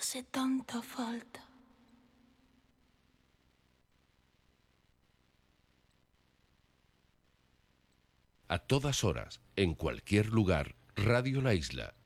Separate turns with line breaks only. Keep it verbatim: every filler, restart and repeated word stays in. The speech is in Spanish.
hace tanta falta.
A todas horas, en cualquier lugar, Radio La Isla,